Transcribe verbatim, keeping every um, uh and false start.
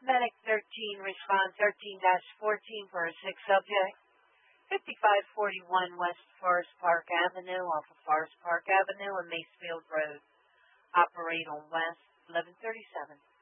Medic thirteen, respond thirteen dash fourteen for a sick subject. fifty-five forty-one West Forest Park Avenue off of Forest Park Avenue and Macefield Road. Operate on West eleven thirty-seven.